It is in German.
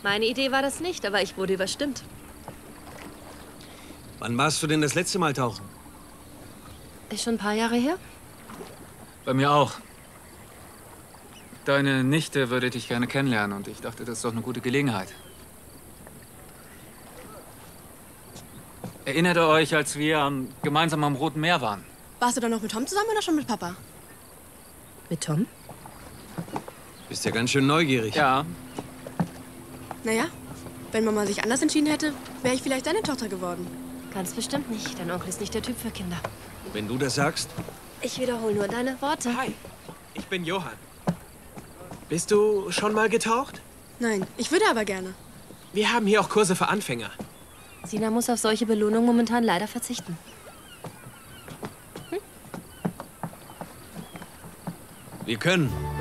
Meine Idee war das nicht, aber ich wurde überstimmt. Wann warst du denn das letzte Mal tauchen? Ist schon ein paar Jahre her? Bei mir auch. Deine Nichte würde dich gerne kennenlernen und ich dachte, das ist doch eine gute Gelegenheit. Erinnert ihr euch, als wir gemeinsam am Roten Meer waren? Warst du dann noch mit Tom zusammen oder schon mit Papa? Mit Tom? Bist ja ganz schön neugierig. Ja. Naja, wenn Mama sich anders entschieden hätte, wäre ich vielleicht deine Tochter geworden. Ganz bestimmt nicht. Dein Onkel ist nicht der Typ für Kinder. Wenn du das sagst. Ich wiederhole nur deine Worte. Hi, ich bin Johann. Bist du schon mal getaucht? Nein, ich würde aber gerne. Wir haben hier auch Kurse für Anfänger. Sina muss auf solche Belohnungen momentan leider verzichten. Wir können.